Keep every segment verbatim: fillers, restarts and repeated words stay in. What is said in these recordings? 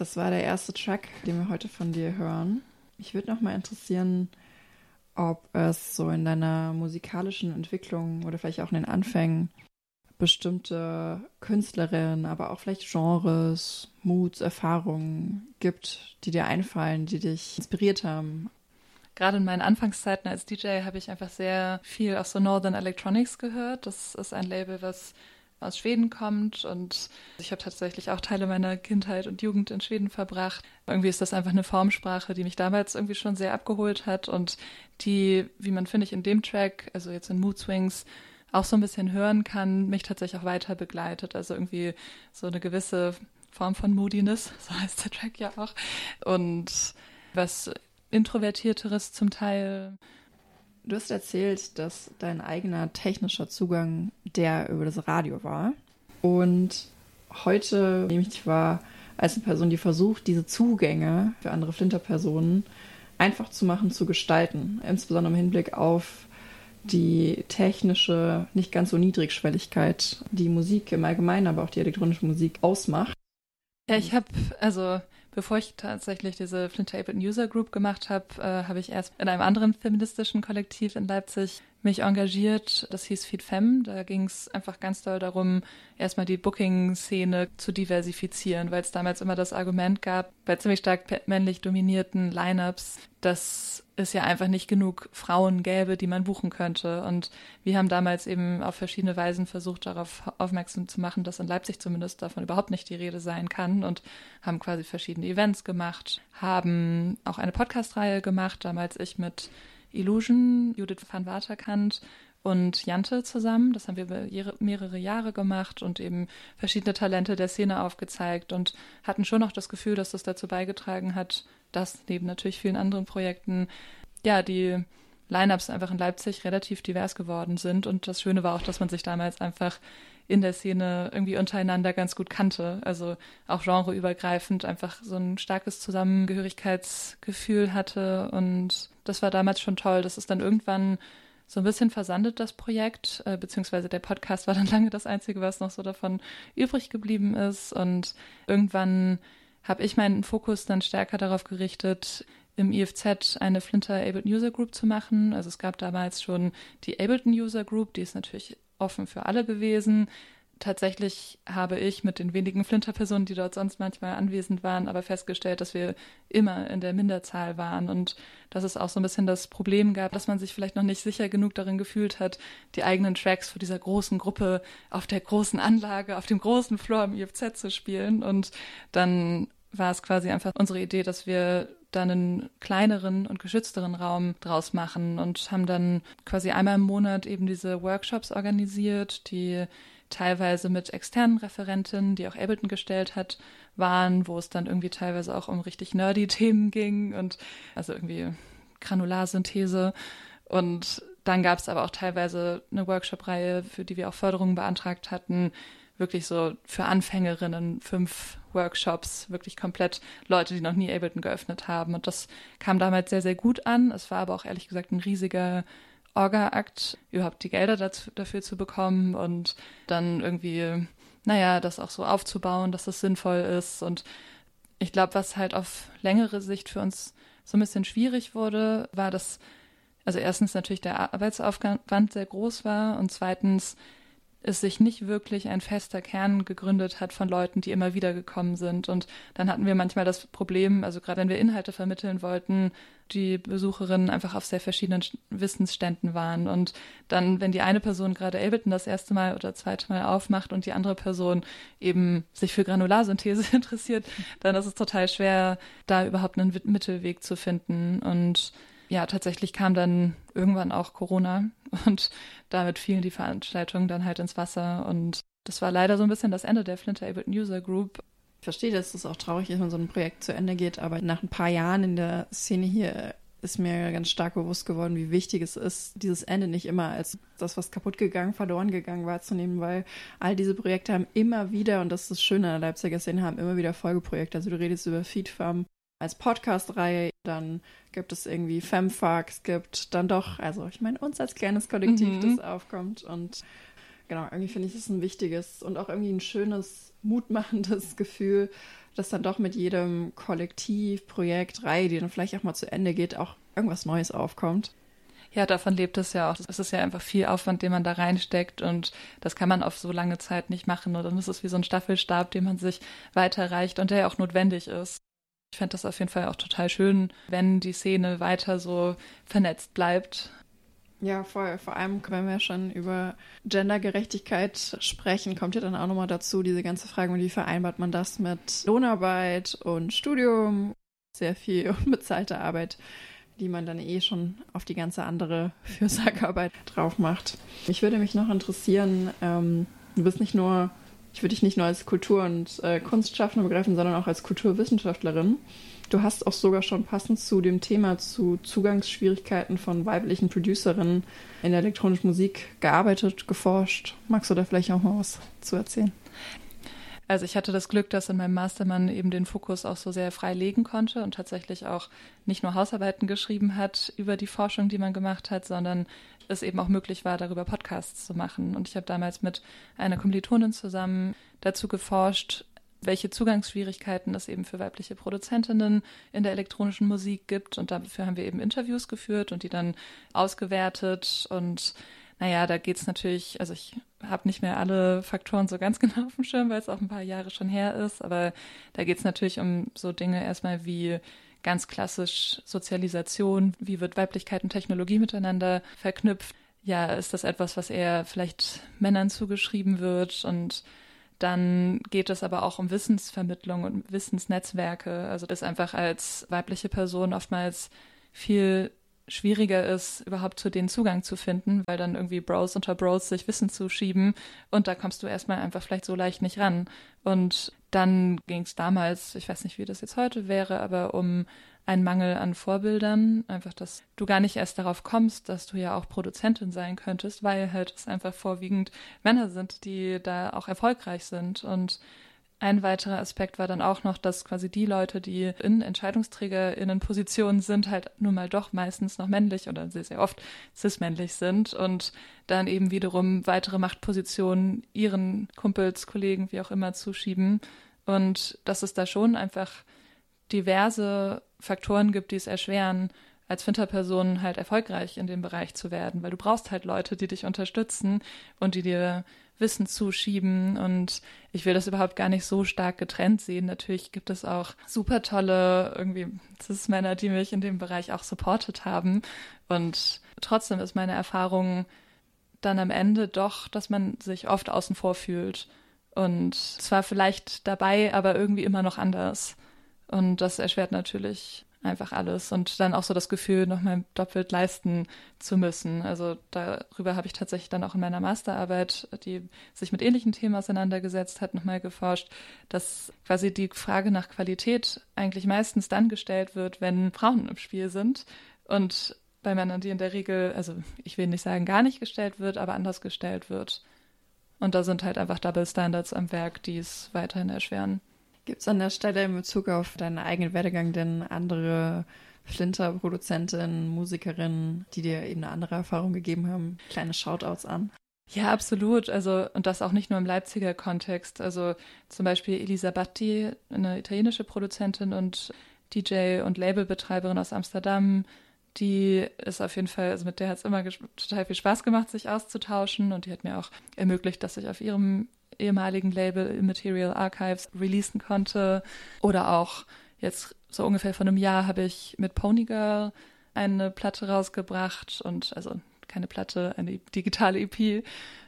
Das war der erste Track, den wir heute von dir hören. Mich würde noch mal interessieren, ob es so in deiner musikalischen Entwicklung oder vielleicht auch in den Anfängen bestimmte Künstlerinnen, aber auch vielleicht Genres, Moods, Erfahrungen gibt, die dir einfallen, die dich inspiriert haben. Gerade in meinen Anfangszeiten als D J habe ich einfach sehr viel auch so Northern Electronics gehört. Das ist ein Label, was aus Schweden kommt und ich habe tatsächlich auch Teile meiner Kindheit und Jugend in Schweden verbracht. Irgendwie ist das einfach eine Formsprache, die mich damals irgendwie schon sehr abgeholt hat und die, wie man finde ich in dem Track, also jetzt in Mood Swings, auch so ein bisschen hören kann, mich tatsächlich auch weiter begleitet. Also irgendwie so eine gewisse Form von Moodiness, so heißt der Track ja auch. Und was Introvertierteres zum Teil. Du hast erzählt, dass dein eigener technischer Zugang der über das Radio war. Und heute nehme ich dich wahr als eine Person, die versucht, diese Zugänge für andere Flinterpersonen einfach zu machen, zu gestalten. Insbesondere im Hinblick auf die technische, nicht ganz so Niedrigschwelligkeit, die Musik im Allgemeinen, aber auch die elektronische Musik ausmacht. Ja, ich habe, also bevor ich tatsächlich diese Flinter Ableton User Group gemacht habe, äh, habe ich erst in einem anderen feministischen Kollektiv in Leipzig mich engagiert. Das hieß Feed Femme. Da ging es einfach ganz doll darum, erstmal die Booking-Szene zu diversifizieren, weil es damals immer das Argument gab, bei ziemlich stark männlich dominierten Lineups, dass es ja einfach nicht genug Frauen gäbe, die man buchen könnte. Und wir haben damals eben auf verschiedene Weisen versucht, darauf aufmerksam zu machen, dass in Leipzig zumindest davon überhaupt nicht die Rede sein kann und haben quasi verschiedene Events gemacht, haben auch eine Podcast-Reihe gemacht, damals ich mit Illusion, Judith van Waterkant und Jante zusammen. Das haben wir über mehrere Jahre gemacht und eben verschiedene Talente der Szene aufgezeigt und hatten schon noch das Gefühl, dass das dazu beigetragen hat, dass neben natürlich vielen anderen Projekten, ja, die Line-Ups einfach in Leipzig relativ divers geworden sind. Und das Schöne war auch, dass man sich damals einfach in der Szene irgendwie untereinander ganz gut kannte. Also auch genreübergreifend einfach so ein starkes Zusammengehörigkeitsgefühl hatte. Und das war damals schon toll. Das ist dann irgendwann so ein bisschen versandet, das Projekt, äh, beziehungsweise der Podcast war dann lange das Einzige, was noch so davon übrig geblieben ist. Und irgendwann habe ich meinen Fokus dann stärker darauf gerichtet, im I F Z eine Flinter Ableton User Group zu machen. Also es gab damals schon die Ableton User Group, die ist natürlich offen für alle gewesen. Tatsächlich habe ich mit den wenigen Flinter-Personen, die dort sonst manchmal anwesend waren, aber festgestellt, dass wir immer in der Minderzahl waren und dass es auch so ein bisschen das Problem gab, dass man sich vielleicht noch nicht sicher genug darin gefühlt hat, die eigenen Tracks vor dieser großen Gruppe auf der großen Anlage, auf dem großen Floor im I F Z zu spielen. Und dann war es quasi einfach unsere Idee, dass wir dann einen kleineren und geschützteren Raum draus machen und haben dann quasi einmal im Monat eben diese Workshops organisiert, die teilweise mit externen Referentinnen, die auch Ableton gestellt hat, waren, wo es dann irgendwie teilweise auch um richtig nerdy Themen ging und also irgendwie Granularsynthese. Und dann gab es aber auch teilweise eine Workshop-Reihe, für die wir auch Förderungen beantragt hatten, wirklich so für Anfängerinnen fünf Workshops, wirklich komplett Leute, die noch nie Ableton geöffnet haben. Und das kam damals sehr, sehr gut an. Es war aber auch ehrlich gesagt ein riesiger Orga-Akt, überhaupt die Gelder dazu, dafür zu bekommen und dann irgendwie, naja, das auch so aufzubauen, dass das sinnvoll ist. Und ich glaube, was halt auf längere Sicht für uns so ein bisschen schwierig wurde, war, dass, also erstens natürlich der Arbeitsaufwand sehr groß war und zweitens es sich nicht wirklich ein fester Kern gegründet hat von Leuten, die immer wieder gekommen sind. Und dann hatten wir manchmal das Problem, also gerade wenn wir Inhalte vermitteln wollten, die Besucherinnen einfach auf sehr verschiedenen Wissensständen waren. Und dann, wenn die eine Person gerade Ableton das erste Mal oder zweite Mal aufmacht und die andere Person eben sich für Granularsynthese interessiert, dann ist es total schwer, da überhaupt einen Mittelweg zu finden. Und ja, tatsächlich kam dann irgendwann auch Corona und damit fielen die Veranstaltungen dann halt ins Wasser und das war leider so ein bisschen das Ende der Flinter Ableton User Group. Ich verstehe, dass es auch traurig ist, wenn so ein Projekt zu Ende geht, aber nach ein paar Jahren in der Szene hier ist mir ganz stark bewusst geworden, wie wichtig es ist, dieses Ende nicht immer als das, was kaputt gegangen, verloren gegangen wahrzunehmen, weil all diese Projekte haben immer wieder, und das ist das Schöne an der Leipziger Szene, haben immer wieder Folgeprojekte. Also du redest über Feed Femme als Podcast-Reihe, dann gibt es irgendwie Femfuck, es gibt dann doch, also ich meine, uns als kleines Kollektiv, mhm. das aufkommt und Genau, irgendwie finde ich das ein wichtiges und auch irgendwie ein schönes, mutmachendes Gefühl, dass dann doch mit jedem Kollektiv, Projekt, Reihe, die dann vielleicht auch mal zu Ende geht, auch irgendwas Neues aufkommt. Ja, davon lebt es ja auch. Es ist ja einfach viel Aufwand, den man da reinsteckt und das kann man auf so lange Zeit nicht machen. Und dann ist es wie so ein Staffelstab, den man sich weiterreicht und der ja auch notwendig ist. Ich fände das auf jeden Fall auch total schön, wenn die Szene weiter so vernetzt bleibt. Ja, voll. Vor allem, wenn wir schon über Gendergerechtigkeit sprechen, kommt ja dann auch nochmal dazu diese ganze Frage, wie vereinbart man das mit Lohnarbeit und Studium, sehr viel unbezahlte Arbeit, die man dann eh schon auf die ganze andere Fürsorgearbeit drauf macht. Mich würde mich noch interessieren, ähm, du bist nicht nur, ich würde dich nicht nur als Kultur- und äh, Kunstschaffende begreifen, sondern auch als Kulturwissenschaftlerin. Du hast auch sogar schon passend zu dem Thema zu Zugangsschwierigkeiten von weiblichen Producerinnen in der elektronischen Musik gearbeitet, geforscht. Magst du da vielleicht auch mal was zu erzählen? Also ich hatte das Glück, dass in meinem Master man eben den Fokus auch so sehr frei legen konnte und tatsächlich auch nicht nur Hausarbeiten geschrieben hat über die Forschung, die man gemacht hat, sondern es eben auch möglich war, darüber Podcasts zu machen. Und ich habe damals mit einer Kommilitonin zusammen dazu geforscht, welche Zugangsschwierigkeiten es eben für weibliche Produzentinnen in der elektronischen Musik gibt. Und dafür haben wir eben Interviews geführt und die dann ausgewertet. Und naja, da geht es natürlich, also ich habe nicht mehr alle Faktoren so ganz genau auf dem Schirm, weil es auch ein paar Jahre schon her ist. Aber da geht es natürlich um so Dinge erstmal wie ganz klassisch Sozialisation. Wie wird Weiblichkeit und Technologie miteinander verknüpft? Ja, ist das etwas, was eher vielleicht Männern zugeschrieben wird? Und dann geht es aber auch um Wissensvermittlung und Wissensnetzwerke. Also das einfach als weibliche Person oftmals viel schwieriger ist, überhaupt zu denen Zugang zu finden, weil dann irgendwie Bros unter Bros sich Wissen zuschieben und da kommst du erstmal einfach vielleicht so leicht nicht ran. Und dann ging es damals, ich weiß nicht, wie das jetzt heute wäre, aber um einen Mangel an Vorbildern, einfach, dass du gar nicht erst darauf kommst, dass du ja auch Produzentin sein könntest, weil halt es einfach vorwiegend Männer sind, die da auch erfolgreich sind. Und ein weiterer Aspekt war dann auch noch, dass quasi die Leute, die in EntscheidungsträgerInnen-Positionen sind, halt nun mal doch meistens noch männlich oder sehr, sehr oft cis-männlich sind und dann eben wiederum weitere Machtpositionen ihren Kumpels, Kollegen, wie auch immer zuschieben. Und dass es da schon einfach diverse Faktoren gibt, die es erschweren, als Finterperson halt erfolgreich in dem Bereich zu werden, weil du brauchst halt Leute, die dich unterstützen und die dir Wissen zuschieben und ich will das überhaupt gar nicht so stark getrennt sehen. Natürlich gibt es auch super tolle irgendwie Cis-Männer, die mich in dem Bereich auch supportet haben und trotzdem ist meine Erfahrung dann am Ende doch, dass man sich oft außen vor fühlt und zwar vielleicht dabei, aber irgendwie immer noch anders. Und das erschwert natürlich einfach alles. Und dann auch so das Gefühl, nochmal doppelt leisten zu müssen. Also darüber habe ich tatsächlich dann auch in meiner Masterarbeit, die sich mit ähnlichen Themen auseinandergesetzt hat, nochmal geforscht, dass quasi die Frage nach Qualität eigentlich meistens dann gestellt wird, wenn Frauen im Spiel sind. Und bei Männern, die in der Regel, also ich will nicht sagen, gar nicht gestellt wird, aber anders gestellt wird. Und da sind halt einfach Double Standards am Werk, die es weiterhin erschweren. Gibt es an der Stelle in Bezug auf deinen eigenen Werdegang denn andere Flinter-Produzentinnen, Musikerinnen, die dir eben eine andere Erfahrung gegeben haben? Kleine Shoutouts an. Ja, absolut. Also, und das auch nicht nur im Leipziger Kontext. Also zum Beispiel Elisa Batti, eine italienische Produzentin und D J und Labelbetreiberin aus Amsterdam, die ist auf jeden Fall, also mit der hat es immer total viel Spaß gemacht, sich auszutauschen und die hat mir auch ermöglicht, dass ich auf ihrem ehemaligen Label Immaterial Archives releasen konnte. Oder auch jetzt so ungefähr vor einem Jahr habe ich mit Pony Girl eine Platte rausgebracht und also keine Platte, eine digitale E P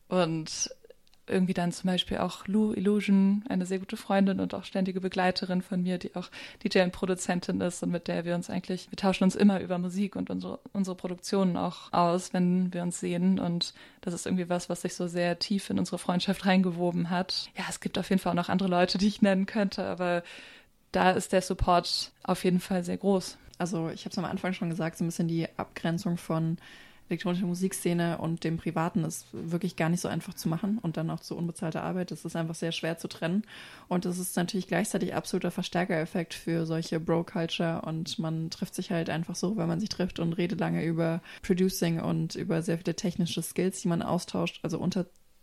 und irgendwie dann zum Beispiel auch Lou Illusion, eine sehr gute Freundin und auch ständige Begleiterin von mir, die auch D J und Produzentin ist und mit der wir uns eigentlich, wir tauschen uns immer über Musik und unsere, unsere Produktionen auch aus, wenn wir uns sehen und das ist irgendwie was, was sich so sehr tief in unsere Freundschaft reingewoben hat. Ja, es gibt auf jeden Fall auch noch andere Leute, die ich nennen könnte, aber da ist der Support auf jeden Fall sehr groß. Also ich habe es am Anfang schon gesagt, so ein bisschen die Abgrenzung von elektronische Musikszene und dem Privaten ist wirklich gar nicht so einfach zu machen und dann auch zu unbezahlter Arbeit. Das ist einfach sehr schwer zu trennen und das ist natürlich gleichzeitig absoluter Verstärkereffekt für solche Bro-Culture und man trifft sich halt einfach so, wenn man sich trifft und redet lange über Producing und über sehr viele technische Skills, die man austauscht, also unter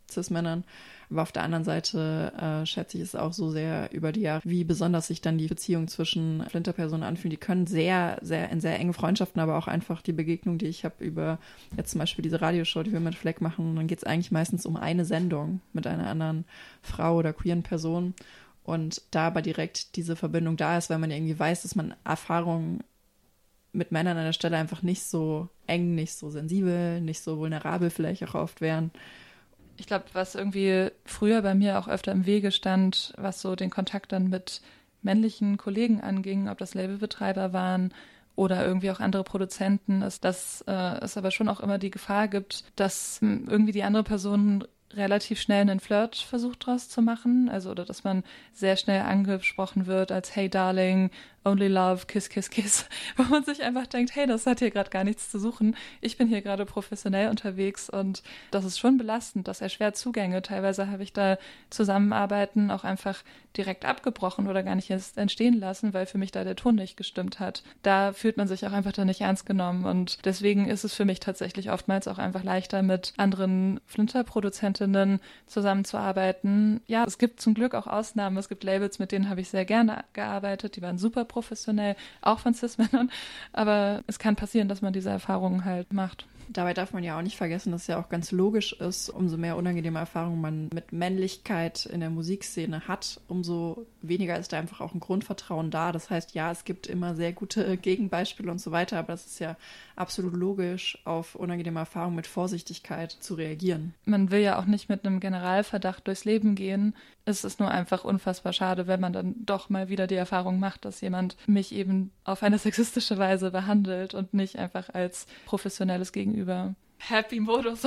Cis-Männern. Aber auf der anderen Seite äh, schätze ich es auch so sehr über die Jahre, wie besonders sich dann die Beziehungen zwischen Flinterpersonen anfühlen. Die können sehr, sehr in sehr enge Freundschaften, aber auch einfach die Begegnung, die ich habe über jetzt zum Beispiel diese Radioshow, die wir mit Fleck machen. Und dann geht es eigentlich meistens um eine Sendung mit einer anderen Frau oder queeren Person. Und da aber direkt diese Verbindung da ist, weil man irgendwie weiß, dass man Erfahrungen mit Männern an der Stelle einfach nicht so eng, nicht so sensibel, nicht so vulnerabel vielleicht auch oft wären. Ich glaube, was irgendwie früher bei mir auch öfter im Wege stand, was so den Kontakt dann mit männlichen Kollegen anging, ob das Labelbetreiber waren oder irgendwie auch andere Produzenten, ist, dass äh, es aber schon auch immer die Gefahr gibt, dass mh, irgendwie die andere Person relativ schnell einen Flirt-Versuch draus zu machen, also oder dass man sehr schnell angesprochen wird als Hey Darling, Only Love, Kiss, Kiss, Kiss, wo man sich einfach denkt, hey, das hat hier gerade gar nichts zu suchen. Ich bin hier gerade professionell unterwegs und das ist schon belastend, das erschwert Zugänge. Teilweise habe ich da Zusammenarbeiten auch einfach direkt abgebrochen oder gar nicht erst entstehen lassen, weil für mich da der Ton nicht gestimmt hat. Da fühlt man sich auch einfach dann nicht ernst genommen und deswegen ist es für mich tatsächlich oftmals auch einfach leichter, mit anderen Flinter-Produzentinnen zusammenzuarbeiten. Ja, es gibt zum Glück auch Ausnahmen. Es gibt Labels, mit denen habe ich sehr gerne gearbeitet. Die waren super professionell, auch von Cis-Männern. Aber es kann passieren, dass man diese Erfahrungen halt macht. Dabei darf man ja auch nicht vergessen, dass es ja auch ganz logisch ist, umso mehr unangenehme Erfahrungen man mit Männlichkeit in der Musikszene hat, umso weniger ist da einfach auch ein Grundvertrauen da. Das heißt, ja, es gibt immer sehr gute Gegenbeispiele und so weiter, aber das ist ja absolut logisch, auf unangenehme Erfahrungen mit Vorsichtigkeit zu reagieren. Man will ja auch nicht mit einem Generalverdacht durchs Leben gehen. Es ist nur einfach unfassbar schade, wenn man dann doch mal wieder die Erfahrung macht, dass jemand mich eben auf eine sexistische Weise behandelt und nicht einfach als professionelles Gegenüber. Happy Modus